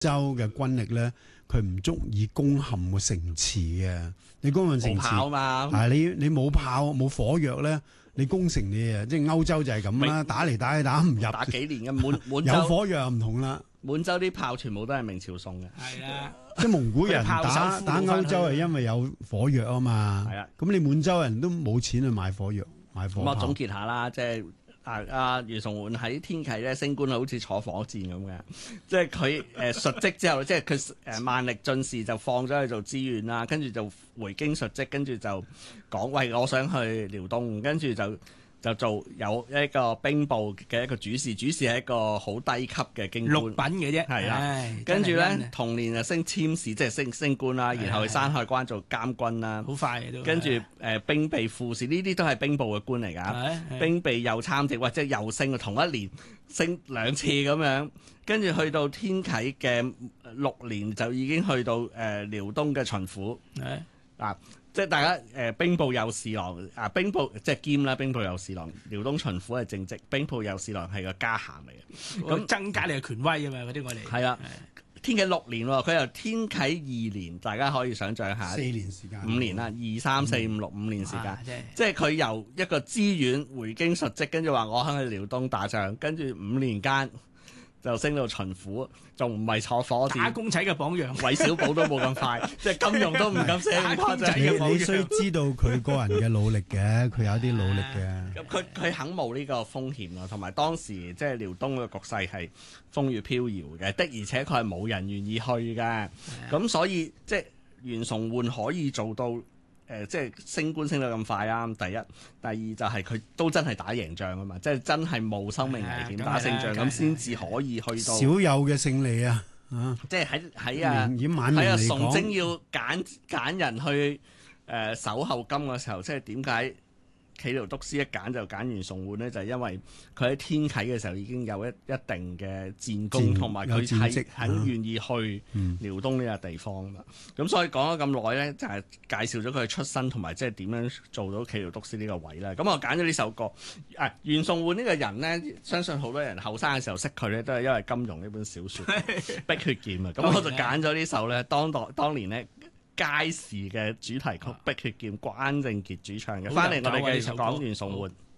州嘅軍力咧，佢唔足以攻陷個城池嘅。你攻陷城池， 冇炮嘛， 你冇炮冇火藥咧，你攻城你啊，即係歐洲就係咁啦，打嚟打去打唔入， 打幾年嘅滿有洲火藥唔同啦。 滿洲啲炮全部都係明朝送嘅。 係啊， 即係蒙古人炮手打歐洲係因為有火藥啊嘛。 係啊， 咁你滿洲人都冇錢去買火藥買火炮。 咁我總結下啦，即係袁崇煥喺天啟咧升官好似坐火箭咁嘅，即係佢述職之後，即係佢萬歷進士就放咗去做知縣啦，跟住就回京述職，跟住就講喂，我想去遼東，跟住就做有一個兵部嘅一個主事，主事係一個好低級嘅京六官， 品嘅啫。 係啦唉跟住真係咧同年就升簽事，即係升官啦，然後去山海關做監軍啦， 好快嘅都。 跟住兵備副使呢啲都係兵部嘅官嚟㗎。 係兵備又參席，或者又升，同一年升2次咁樣，跟住去到天啟嘅6年就已經去到遼東嘅巡撫啊，即係大家兵部右侍郎啊，兵部即係兼啦，兵部右侍郎，遼東巡撫係正職，兵部右侍郎係個加銜嚟嘅， 咁增加你嘅權威啊嘛，嗰啲我哋係啦。天啟6年喎，佢由天啟2年，大家可以想象下 4年時間 5年啦，2、3、4、5、6 5年時間。 啊即係佢由一個知縣回京述職，跟住話我肯去遼東打仗，跟住5年間就升到巡撫，仲唔係坐火箭？ 打工仔嘅榜樣。 韋小寶都冇咁快，即係金庸都唔敢寫咁誇張。 你需知道佢個人嘅努力嘅，佢有啲努力嘅。 咁佢肯冒呢個風險咯，同埋當時即係遼東嘅局勢係風雨飄搖嘅，的而且確係冇人願意去嘅。咁所以即係袁崇煥可以做到。即係升官升得咁快啊！第一，第二就係佢都真係打贏仗啊嘛，即係真係冒生命危險打勝仗，咁先至可以去到少有嘅勝利啊！ 即係喺崇禎要揀人去守後金嘅時候，即係點解啟遼督司一揀就揀袁崇煥呢？就係因為佢喺天啟嘅時候已經有一定嘅戰功，同埋佢係很願意去遼東呢個地方啦。咁所以講咗咁耐呢，就係介紹咗佢嘅出身同埋即係點樣做到啟遼督司呢個位啦。咁我揀咗呢首歌。袁崇煥呢個人呢，相信好多人後生嘅時候識佢呢，都係因為金庸呢本小説《碧血劍》啊。咁我就揀咗呢首呢，當年呢。街市嘅主題曲《碧血劍》，關正傑主唱嘅。翻嚟我哋繼續講袁崇煥。